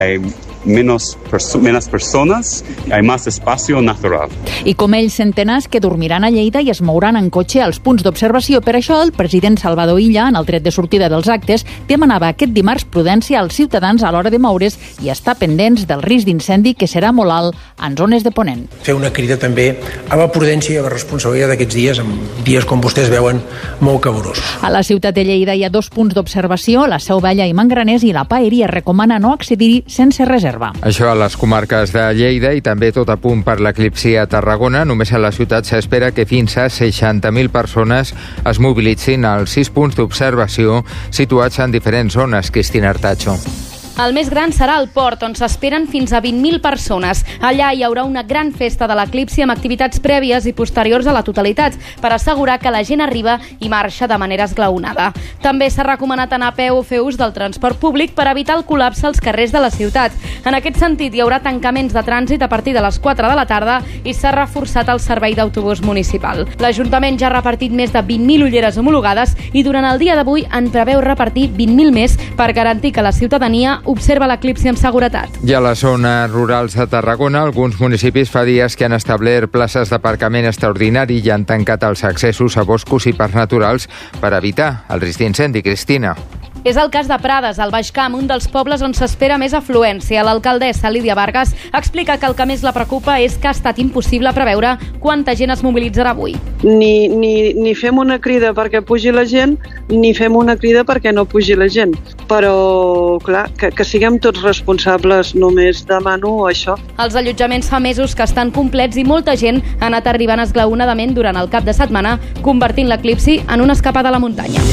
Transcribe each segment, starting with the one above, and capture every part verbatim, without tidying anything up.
Hay menos, perso- menos personas, hay más espacio natural. I com ells centenars que dormiran a Lleida i es mouran en cotxe als punts d'observació. Per això el president Salvador Illa, en el tret de sortida dels actes, demanava aquest dimarts prudència als ciutadans a l'hora de moure's i estar pendents del risc d'incendi que serà molt alt en zones de Ponent. Fer una crida també a la prudència i a la responsabilitat d'aquests dies, en dies com vostès veuen molt calorosos. A la ciutat de Lleida hi ha dos punts d'observació, la Seu Vella i Mangraners, i la Paeria recomana no accedir-hi sense reserva. Això a les comarques de Lleida i també tot a punt per l'eclipsi a Tarragona. Només a la ciutat s'espera que fins a seixanta mil persones es mobilitzin als sis punts d'observació situats en diferents zones. Cristina Artacho. El més gran serà el port, on s'esperen fins a vint mil persones. Allà hi haurà una gran festa de l'eclipsi amb activitats prèvies i posteriors a la totalitat per assegurar que la gent arriba i marxa de manera esglaonada. També s'ha recomanat anar a peu o fer ús del transport públic per evitar el col·lapse als carrers de la ciutat. En aquest sentit, hi haurà tancaments de trànsit a partir de les quatre de la tarda i s'ha reforçat el servei d'autobús municipal. L'Ajuntament ja ha repartit més de vint mil ulleres homologades i durant el dia d'avui en preveu repartir vint mil més per garantir que la ciutadania observa l'eclipsi amb seguretat. I a les zones rurals de Tarragona, alguns municipis fa dies que han establert places d'aparcament extraordinari i han tancat els accessos a boscos i parcs naturals per evitar el risc d'incendi. Cristina. És el cas de Prades, al Baix Camp, un dels pobles on s'espera més afluència. L'alcaldessa Lídia Vargas explica que el que més la preocupa és que ha estat impossible preveure quanta gent es mobilitzarà avui. Ni, ni, ni fem una crida perquè pugi la gent, ni fem una crida perquè no pugi la gent. Però, clar, que, que siguem tots responsables, només demano això. Els allotjaments fa mesos que estan complets i molta gent ha anat arribant esglaonadament durant el cap de setmana, convertint l'eclipsi en una escapada a la muntanya.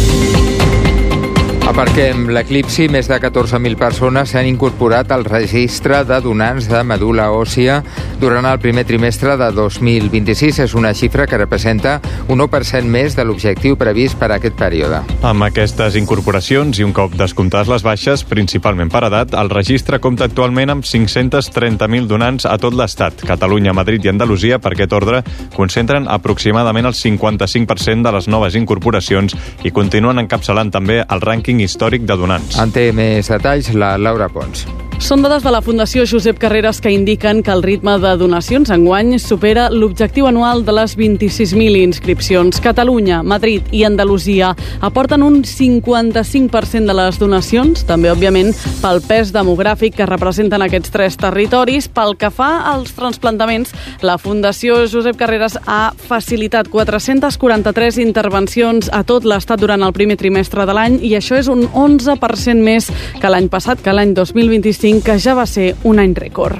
Aparquem l'eclipsi. Més de catorze mil persones s'han incorporat al registre de donants de medul·la òssia durant el primer trimestre de dos mil vint-i-sis. És una xifra que representa un nou per cent més de l'objectiu previst per a aquest període. Amb aquestes incorporacions i un cop descomptades les baixes, principalment per edat, el registre compta actualment amb cinc-cents trenta mil donants a tot l'Estat. Catalunya, Madrid i Andalusia, per aquest ordre, concentren aproximadament el cinquanta-cinc per cent de les noves incorporacions i continuen encapçalant també el rànquing històric de donants. En té més detalls la Laura Pons. Són dades de la Fundació Josep Carreras que indiquen que el ritme de donacions enguany supera l'objectiu anual de les vint-i-sis mil inscripcions. Catalunya, Madrid i Andalusia aporten un cinquanta-cinc per cent de les donacions, també, òbviament, pel pes demogràfic que representen aquests tres territoris. Pel que fa als transplantaments, la Fundació Josep Carreras ha facilitat quatre-cents quaranta-tres intervencions a tot l'Estat durant el primer trimestre de l'any i això és un onze per cent més que l'any passat, que l'any dos mil vint-i-cinc, que ja va ser un any rècord.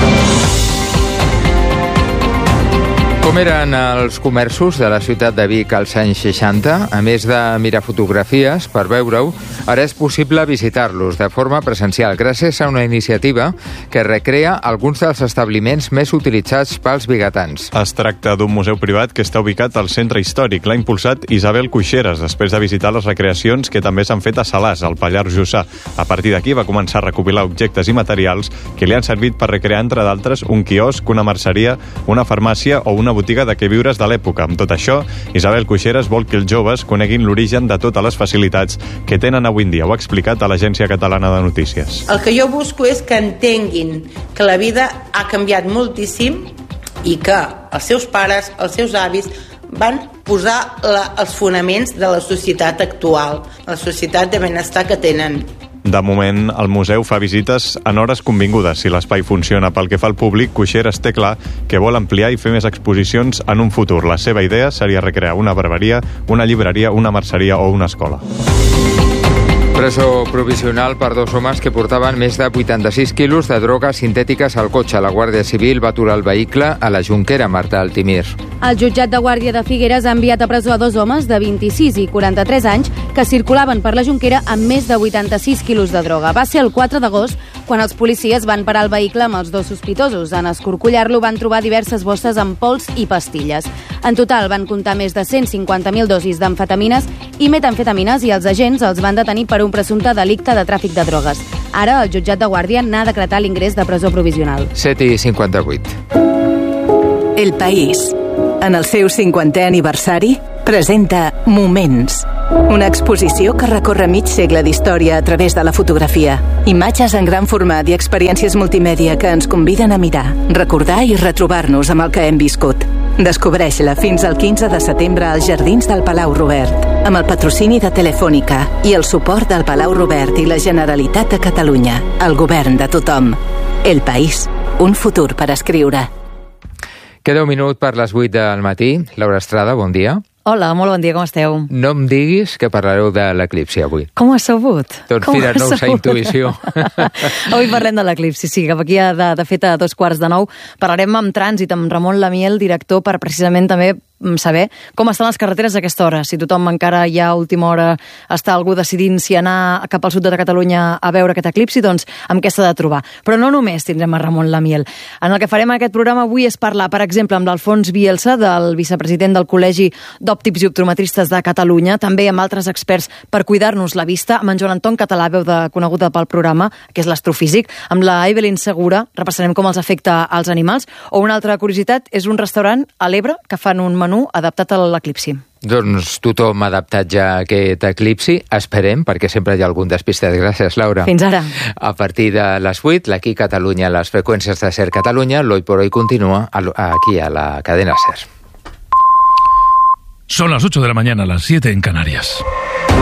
Com eren els comerços de la ciutat de Vic als anys seixanta? A més de mirar fotografies per veure-ho, ara és possible visitar-los de forma presencial gràcies a una iniciativa que recrea alguns dels establiments més utilitzats pels vigatans. Es tracta d'un museu privat que està ubicat al centre històric. L'ha impulsat Isabel Cuixeres, després de visitar les recreacions que també s'han fet a Salàs, al Pallars Jussà. A partir d'aquí va començar a recopilar objectes i materials que li han servit per recrear, entre d'altres, un quiosc, una merceria, una farmàcia o una botiga de queviures de l'època. Amb tot això, Isabel Cuixeres vol que els joves coneguin l'origen de totes les facilitats que tenen avui en dia. Ho ha explicat a l'Agència Catalana de Notícies. El que jo busco és que entenguin que la vida ha canviat moltíssim i que els seus pares, els seus avis, van posar la, els fonaments de la societat actual, la societat de benestar que tenen. De moment, el museu fa visites en hores convingudes. Si l'espai funciona pel que fa al públic, Cuixeres té clar que vol ampliar i fer més exposicions en un futur. La seva idea seria recrear una barberia, una llibreria, una merceria o una escola. Presó provisional per dos homes que portaven més de vuitanta-sis quilos de drogues sintètiques al cotxe. La Guàrdia Civil va aturar el vehicle a la Jonquera. Marta Altimir. El jutjat de Guàrdia de Figueres ha enviat a presó a dos homes de vint-i-sis i quaranta-tres anys que circulaven per la Jonquera amb més de vuitanta-sis quilos de droga. Va ser el quatre d'agost quan els policies van parar el vehicle amb els dos sospitosos. En escorcollar-lo van trobar diverses bosses amb pols i pastilles. En total van comptar més de cent cinquanta mil dosis d'amfetamines i metamfetamines i els agents els van detenir per un presumpte delicte de tràfic de drogues. Ara el jutjat de Guàrdia n'ha decretat l'ingrés de presó provisional. set i cinquanta-vuit. El País. En el seu cinquantè aniversari, presenta Moments, una exposició que recorre mig segle d'història a través de la fotografia. Imatges en gran format i experiències multimèdia que ens conviden a mirar, recordar i retrobar-nos amb el que hem viscut. Descobreix-la fins al quinze de setembre als Jardins del Palau Robert, amb el patrocini de Telefònica i el suport del Palau Robert i la Generalitat de Catalunya, el govern de tothom. El País, un futur per escriure. Queda un minut per les vuit del matí. Laura Estrada, bon dia. Hola, molt bon dia, com esteu? No em diguis que parlareu de l'eclipsi avui. Com has sabut? Doncs mira, no ho sé, intuïció. Avui parlem de l'eclipsi, sí, cap aquí, de, de fet, a dos quarts de nou, parlarem amb trànsit, amb Ramon Lamiel, director, per precisament també saber com estan les carreteres a aquesta hora, si tothom encara ja a última hora està algú decidint si anar cap al sud de Catalunya a veure aquest eclipsi, doncs amb què s'ha de trobar. Però no només tindrem a Ramon Lamiel. En el que farem en aquest programa avui és parlar, per exemple, amb l'Alfons Bielsa, del vicepresident del Col·legi d'Òptics i Optometristes de Catalunya, també amb altres experts per cuidar-nos la vista, amb en Joan Anton Català, veu de coneguda pel programa, que és l'astrofísic, amb la Evelyn Segura, repassarem com els afecta als animals, o una altra curiositat és un restaurant a l'Ebre que fan un menú adaptat a l'eclipsi. Doncs tothom adaptat ja a aquest eclipsi. Esperem, perquè sempre hi ha algun despistat. Gràcies, Laura. Fins ara. A partir de les vuit, l'Aquí Catalunya, les freqüències de Ser Catalunya, l'Hoy por Hoy continua aquí a la cadena Ser. Son las ocho de la mañana, las siete en Canarias.